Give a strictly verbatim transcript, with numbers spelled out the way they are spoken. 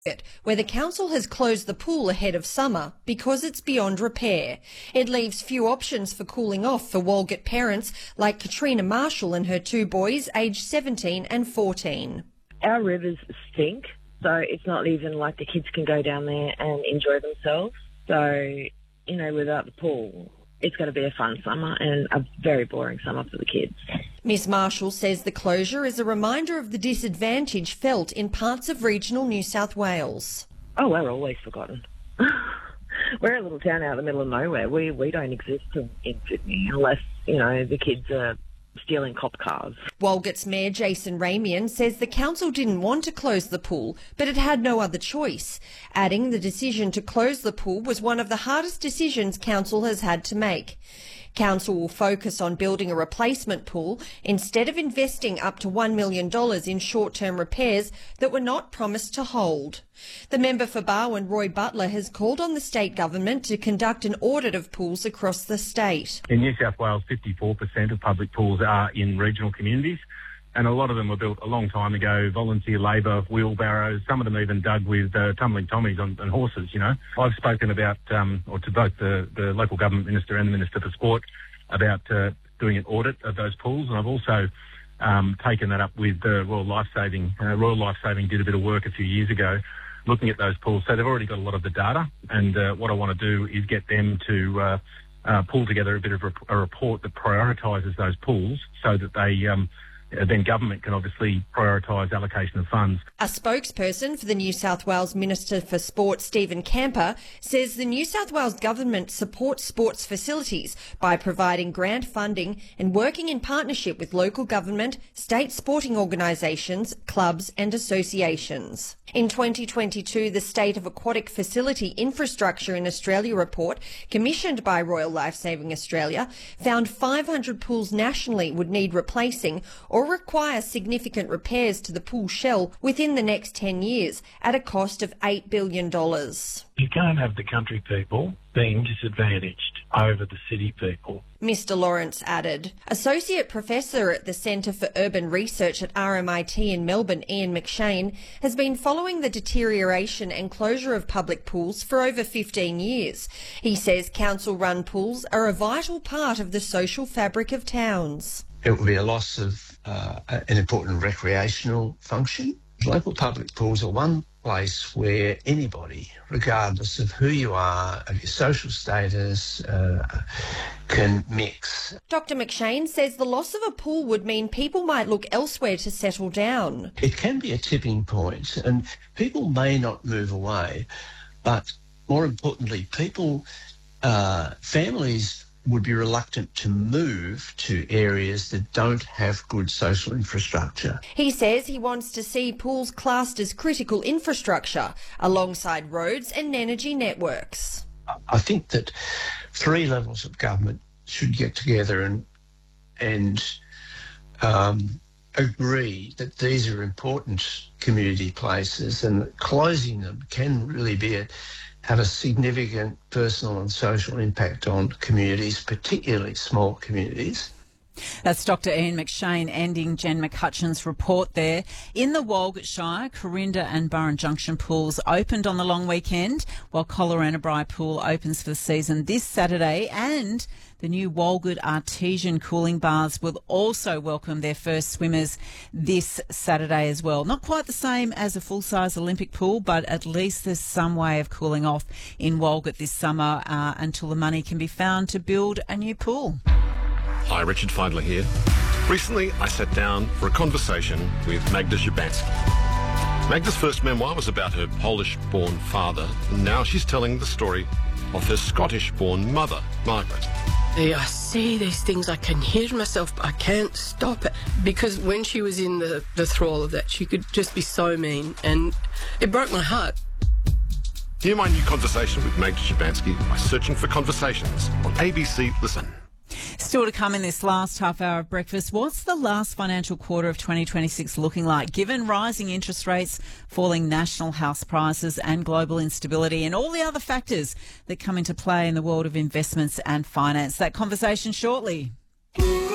where the council has closed the pool ahead of summer because it's beyond repair. It leaves few options for cooling off for Walgett parents like Katrina Marshall and her two boys aged seventeen and fourteen. Our rivers stink, so it's not even like the kids can go down there and enjoy themselves. So, you know, without the pool, it's going to be a fun summer and a very boring summer for the kids. Miss Marshall says the closure is a reminder of the disadvantage felt in parts of regional New South Wales. Oh, we're always forgotten. We're a little town out in the middle of nowhere. We we don't exist in, in Sydney unless, you know, the kids are stealing cop cars. Walgett's Mayor Jason Ramian says the council didn't want to close the pool, but it had no other choice, adding the decision to close the pool was one of the hardest decisions council has had to make. Council will focus on building a replacement pool instead of investing up to one million dollars in short-term repairs that were not promised to hold. The member for Barwon, Roy Butler, has called on the state government to conduct an audit of pools across the state. In New South Wales, fifty-four percent of public pools are in regional communities, and a lot of them were built a long time ago, volunteer labour, wheelbarrows, some of them even dug with uh, tumbling Tommies on, on horses, you know. I've spoken about, um, or to both the, the local government minister and the Minister for Sport, about uh, doing an audit of those pools, and I've also um, taken that up with uh, Royal Lifesaving. Uh, Royal Lifesaving did a bit of work a few years ago looking at those pools, so they've already got a lot of the data, and uh, what I want to do is get them to uh, uh, pull together a bit of a, a report that prioritises those pools so that they... Um, then government can obviously prioritise allocation of funds. A spokesperson for the New South Wales Minister for Sport, Stephen Camper, says the New South Wales government supports sports facilities by providing grant funding and working in partnership with local government, state sporting organisations, clubs and associations. In twenty twenty-two, the State of Aquatic Facility Infrastructure in Australia report, commissioned by Royal Lifesaving Australia, found five hundred pools nationally would need replacing or require significant repairs to the pool shell within the next ten years at a cost of eight billion dollars. You can't have the country people being disadvantaged over the city people. Mister Lawrence added. Associate Professor at the Centre for Urban Research at R M I T in Melbourne, Ian McShane, has been following the deterioration and closure of public pools for over fifteen years. He says council-run pools are a vital part of the social fabric of towns. It will be a loss of uh, an important recreational function. Local public pools are one place where anybody, regardless of who you are, of your social status, uh, can mix. Doctor McShane says the loss of a pool would mean people might look elsewhere to settle down. It can be a tipping point, and people may not move away, but more importantly, people, uh, families would be reluctant to move to areas that don't have good social infrastructure. He says he wants to see pools classed as critical infrastructure alongside roads and energy networks. I think that three levels of government should get together and and um, agree that these are important community places, and that closing them can really be a have a significant personal and social impact on communities, particularly small communities. That's Doctor Ian McShane ending Jen McCutcheon's report there. In the Walgett Shire, Corinda and Burren Junction pools opened on the long weekend, while Collarenebri Pool opens for the season this Saturday, and the new Walgett Artesian cooling baths will also welcome their first swimmers this Saturday as well. Not quite the same as a full-size Olympic pool, but at least there's some way of cooling off in Walgett this summer uh, until the money can be found to build a new pool. Hi, Richard Feidler here. Recently, I sat down for a conversation with Magda Szubanski. Magda's first memoir was about her Polish-born father, and now she's telling the story of her Scottish-born mother, Margaret. I say these things, I can hear myself, but I can't stop it. Because when she was in the, the thrall of that, she could just be so mean, and it broke my heart. Hear my new conversation with Magda Szubanski by searching for Conversations on A B C Listen. Still to come in this last half hour of breakfast, what's the last financial quarter of twenty twenty-six looking like, given rising interest rates, falling national house prices and global instability and all the other factors that come into play in the world of investments and finance? That conversation shortly.